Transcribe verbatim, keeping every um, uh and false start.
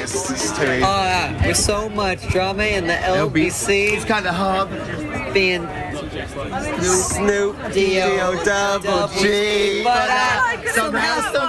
It's just too easy. Uh, with so much drama in the L B C, It's kind of hard. being Snoop D O double G, but I somehow, somehow.